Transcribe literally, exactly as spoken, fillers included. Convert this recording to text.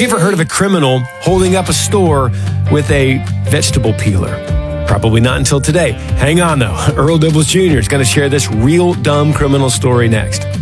you ever heard of a criminal holding up a store with a vegetable peeler? Probably not until today. Hang on, though. Earl Dibbles Junior is going to share this real dumb criminal story next.